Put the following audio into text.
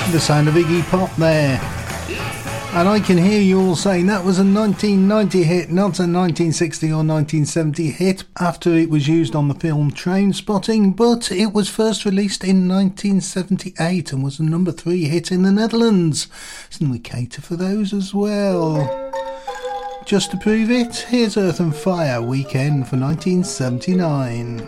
The sound of Iggy Pop there. And I can hear you all saying that was a 1990 hit, not a 1960 or 1970 hit after it was used on the film Trainspotting, but it was first released in 1978 and was a number 3 hit in the Netherlands. And we cater for those as well. Just to prove it, here's Earth and Fire Weekend for 1979.